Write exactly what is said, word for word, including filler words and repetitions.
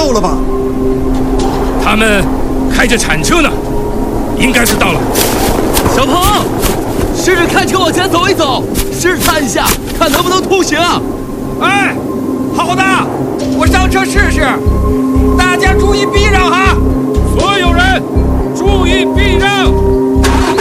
到了吧？ 他们开着铲车呢，应该是到了。 小鹏，试着开车往前走一走，试探一下，看能不能通行。 哎，好的，我上车试试。